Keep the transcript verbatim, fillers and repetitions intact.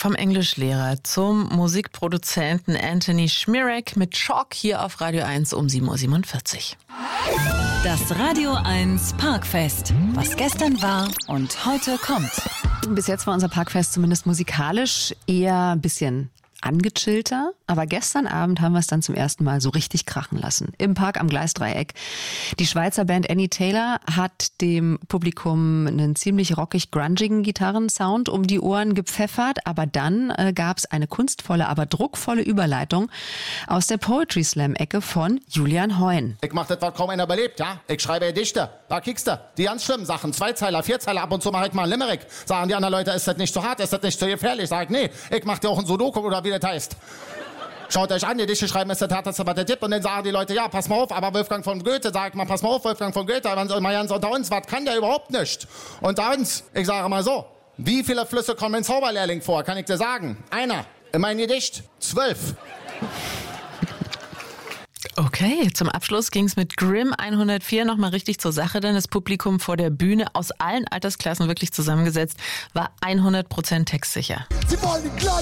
Vom Englischlehrer zum Musikproduzenten Anthony Schmirek mit Chalk hier auf Radio eins um sieben Uhr siebenundvierzig. Das Radio eins Parkfest. Was gestern war und heute kommt. Bis jetzt war unser Parkfest zumindest musikalisch eher ein bisschen angechillter, aber gestern Abend haben wir es dann zum ersten Mal so richtig krachen lassen. Im Park am Gleisdreieck. Die Schweizer Band Annie Taylor hat dem Publikum einen ziemlich rockig grungigen Gitarrensound um die Ohren gepfeffert, aber dann äh, gab es eine kunstvolle, aber druckvolle Überleitung aus der Poetry Slam Ecke von Julian Heun. Ich mach das, was kaum einer belebt, ja? Ich schreibe Gedichte. Da kriegst du die ganz schlimmen Sachen. Zweizeiler, Vierzeiler, ab und zu mache ich mal einen Limerick. Sagen die anderen Leute, ist das nicht zu hart, ist das nicht zu gefährlich? Sag ich, nee, ich mach dir auch ein Sudoku oder wie das heißt. Schaut euch an, Gedichte schreiben ist das härteste, was der Tipp. Und dann sagen die Leute, ja, pass mal auf, aber Wolfgang von Goethe, sag ich mal, pass mal auf, Wolfgang von Goethe, mal ganz unter uns, was kann der überhaupt nicht? Unter uns, ich sage mal so, wie viele Flüsse kommen in Zauberlehrling vor, kann ich dir sagen? Einer. In meinem Gedicht zwölf. Okay, zum Abschluss ging es mit Grimm hundertvier nochmal richtig zur Sache, denn das Publikum vor der Bühne aus allen Altersklassen wirklich zusammengesetzt war hundert Prozent textsicher. Sie wollen die gleiche